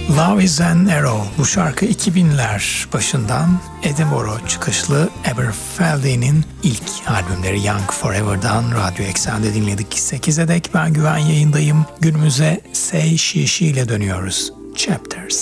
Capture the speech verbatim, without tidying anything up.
Love is an Arrow. Bu şarkı iki binler başından Edinburgh çıkışlı Aberfeldy'nin ilk albümleri Young Forever'dan Radyo Eksen'de dinledik. sekize dek ben Güven yayındayım. Günümüze Say She She ile dönüyoruz. Chapters.